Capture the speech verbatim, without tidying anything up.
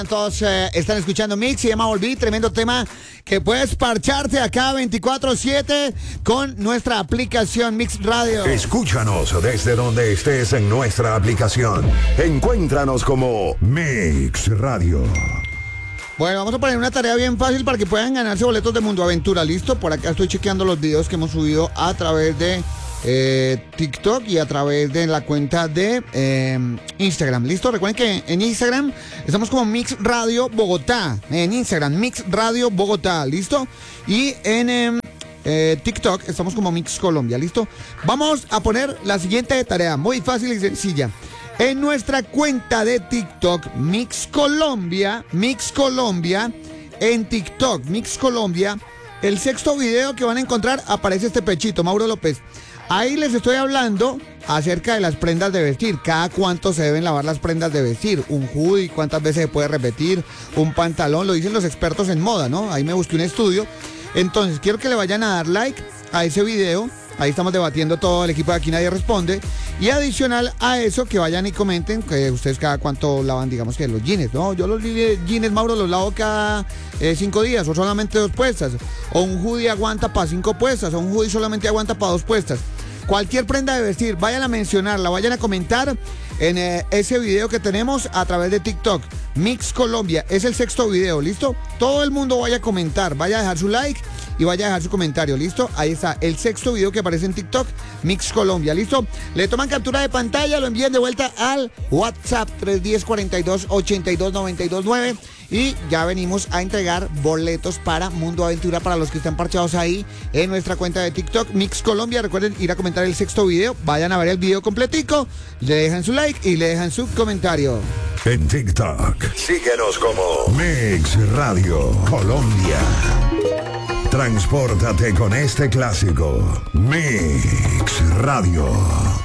Todos eh, están escuchando Mix, se llama Volví, tremendo tema que puedes parcharte acá veinticuatro siete con nuestra aplicación Mix Radio. Escúchanos desde donde estés en nuestra aplicación. Encuéntranos como Mix Radio. Bueno, vamos a poner una tarea bien fácil para que puedan ganarse boletos de Mundo Aventura, ¿listo? Por acá estoy chequeando los videos que hemos subido a través de eh, TikTok y a través de la cuenta de eh, Instagram, ¿listo? Recuerden que en Instagram estamos como Mix Radio Bogotá, en Instagram Mix Radio Bogotá, ¿listo? Y en eh, eh, TikTok estamos como Mix Colombia, ¿listo? Vamos a poner la siguiente tarea, muy fácil y sencilla. En nuestra cuenta de TikTok, Mix Colombia, Mix Colombia, en TikTok, Mix Colombia, el sexto video que van a encontrar aparece este pechito, Mauro López. Ahí les estoy hablando acerca de las prendas de vestir, cada cuánto se deben lavar las prendas de vestir, un hoodie, cuántas veces se puede repetir, un pantalón, lo dicen los expertos en moda, ¿no? Ahí me busqué un estudio. Entonces, quiero que le vayan a dar like a ese video. Ahí estamos debatiendo todo, el equipo de Aquí Nadie Responde. Y adicional a eso, que vayan y comenten que ustedes cada cuánto lavan, digamos que los jeans, ¿no? Yo los jeans, Mauro, los lavo cada eh, cinco días o solamente dos puestas. O un hoodie aguanta para cinco puestas, o un hoodie solamente aguanta para dos puestas. Cualquier prenda de vestir, vayan a mencionarla, vayan a comentar en eh, ese video que tenemos a través de TikTok. Mix Colombia, es el sexto video, ¿listo? Todo el mundo vaya a comentar, vaya a dejar su like y vaya a dejar su comentario, ¿listo? Ahí está, el sexto video que aparece en TikTok, Mix Colombia, ¿listo? Le toman captura de pantalla, lo envían de vuelta al WhatsApp tres uno cero, cuarenta y dos, ochenta y dos, noventa y dos nueve y ya venimos a entregar boletos para Mundo Aventura para los que están parchados ahí en nuestra cuenta de TikTok, Mix Colombia. Recuerden ir a comentar el sexto video, vayan a ver el video completico, le dejan su like y le dejan su comentario. En TikTok, síguenos como Mix Radio Colombia. Transpórtate con este clásico. Mix Radio.